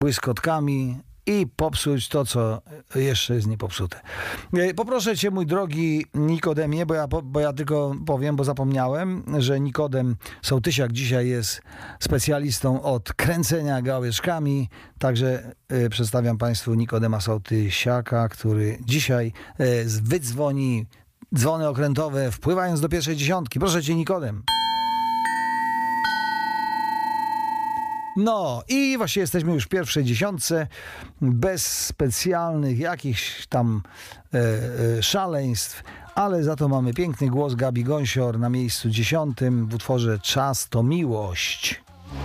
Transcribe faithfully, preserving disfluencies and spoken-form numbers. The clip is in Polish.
błyskotkami i popsuć to, co jeszcze jest niepopsute. Poproszę cię, mój drogi Nikodemie, bo ja, bo ja tylko powiem, bo zapomniałem, że Nikodem Sołtysiak dzisiaj jest specjalistą od kręcenia gałeczkami, także y, przedstawiam Państwu Nikodema Sołtysiaka, który dzisiaj y, wydzwoni dzwony okrętowe, wpływając do pierwszej dziesiątki. Proszę cię, Nikodem. No i właśnie jesteśmy już w pierwszej dziesiątce, bez specjalnych jakichś tam e, e, szaleństw, ale za to mamy piękny głos Gabi Gąsior na miejscu dziesiątym w utworze Czas to miłość.